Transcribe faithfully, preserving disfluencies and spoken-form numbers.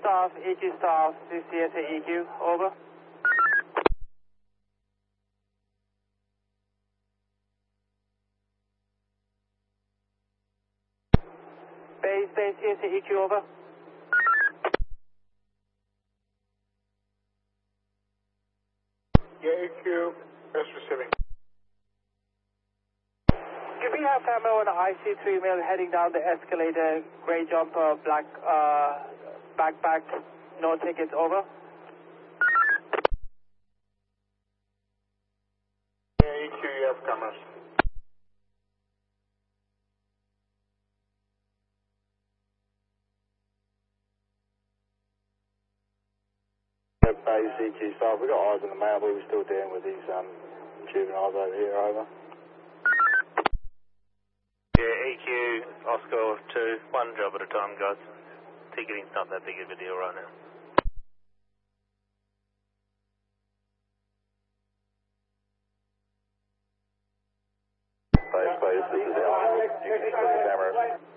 staff, E Q staff, C C S A E Q, over. Base, base, C S A E Q, over. Yeah, E Q, best receiving. Can we have camera on I C three mil heading down the escalator, gray jumper, black uh, backpack, no tickets, over? Yeah, E Q, you have cameras. Base E Q staff, we've got eyes on the map, we were still dealing with these um, juveniles over here, over. Yeah, E Q, Oscar two, one job at a time, guys. Ticketing's not that big of a deal right now. Base, base, these are cameras.